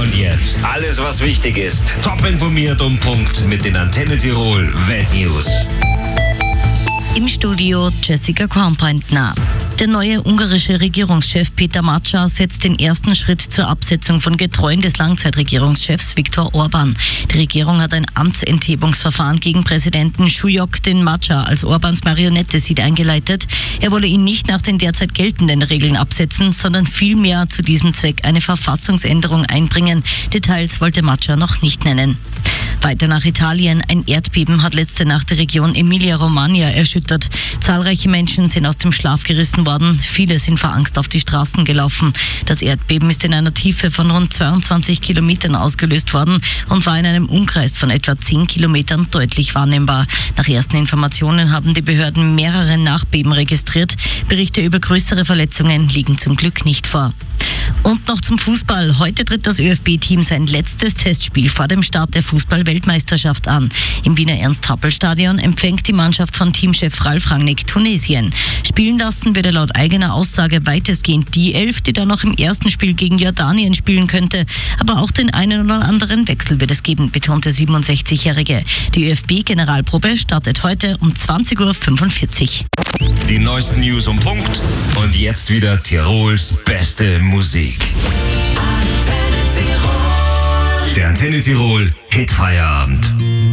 Und jetzt alles, was wichtig ist. Top informiert um Punkt mit den Antenne Tirol Weltnews. Im Studio Jessica Kornpointner. Der neue ungarische Regierungschef Peter Macsa setzt den ersten Schritt zur Absetzung von Getreuen des Langzeitregierungschefs Viktor Orban. Die Regierung hat ein Amtsenthebungsverfahren gegen Präsidenten Schujok, den Macsa als Orbans Marionette sieht, eingeleitet. Er wolle ihn nicht nach den derzeit geltenden Regeln absetzen, sondern vielmehr zu diesem Zweck eine Verfassungsänderung einbringen. Details wollte Macsa noch nicht nennen. Weiter nach Italien. Ein Erdbeben hat letzte Nacht die Region Emilia-Romagna erschüttert. Zahlreiche Menschen sind aus dem Schlaf gerissen worden. Viele sind vor Angst auf die Straßen gelaufen. Das Erdbeben ist in einer Tiefe von rund 22 Kilometern ausgelöst worden und war in einem Umkreis von etwa 10 Kilometern deutlich wahrnehmbar. Nach ersten Informationen haben die Behörden mehrere Nachbeben registriert. Berichte über größere Verletzungen liegen zum Glück nicht vor. Und noch zum Fußball. Heute tritt das ÖFB-Team sein letztes Testspiel vor dem Start der Fußball-Weltmeisterschaft an. Im Wiener Ernst-Happel-Stadion empfängt die Mannschaft von Teamchef Ralf Rangnick Tunesien. Spielen lassen wird er laut eigener Aussage weitestgehend die Elf, die dann noch im ersten Spiel gegen Jordanien spielen könnte. Aber auch den einen oder anderen Wechsel wird es geben, betonte 67-Jährige. Die ÖFB-Generalprobe startet heute um 20.45 Uhr. Die neuesten News um Punkt und jetzt wieder Tirols beste Musik. Der Antenne Tirol Hitfeierabend.